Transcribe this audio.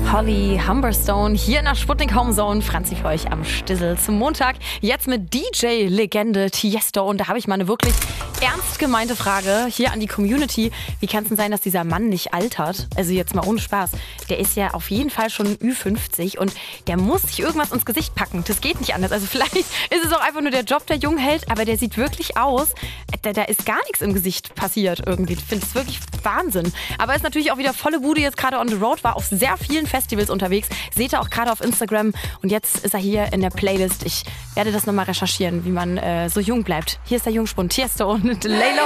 Holly Humberstone hier in der Sputnik Homezone. Franzi für euch am Stissel zum Montag. Jetzt mit DJ-Legende Tiesto. Und da habe ich mal eine wirklich ernst gemeinte Frage hier an die Community. Wie kann es denn sein, dass dieser Mann nicht altert? Also jetzt mal ohne Spaß. Der ist ja auf jeden Fall schon Ü50 und der muss sich irgendwas ins Gesicht packen. Das geht nicht anders. Also vielleicht ist es auch einfach nur der Job, der jung hält, aber der sieht wirklich aus. Da ist gar nichts im Gesicht passiert irgendwie. Ich finde es wirklich Wahnsinn. Aber ist natürlich auch wieder volle Bude jetzt gerade on the road, war auf sehr vielen Festivals unterwegs. Seht ihr auch gerade auf Instagram. Und jetzt ist er hier in der Playlist. Ich werde das nochmal recherchieren, wie man so jung bleibt. Hier ist der Jungspund, Tiesto und Laylo.